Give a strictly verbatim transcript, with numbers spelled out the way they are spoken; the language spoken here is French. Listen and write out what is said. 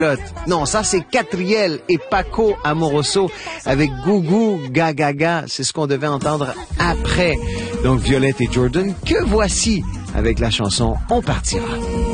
Non, ça c'est Catriel et Paco Amoroso avec Gougou Gagaga. C'est ce qu'on devait entendre après. Donc Violette et Jordan, que voici avec la chanson On partira.